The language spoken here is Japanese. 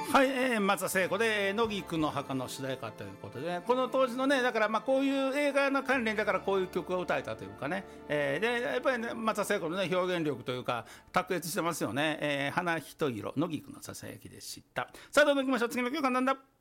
はい、松田聖子で乃木くんの墓の主題歌ということで、ね、この当時のね、だからこういう映画の関連だからこういう曲を歌えたというかね、でやっぱり、ね、松田聖子の、ね、表現力というか卓越してますよね。花一色乃木くんのささやきでした。さあどんどんいきましょう。次の曲は何だ。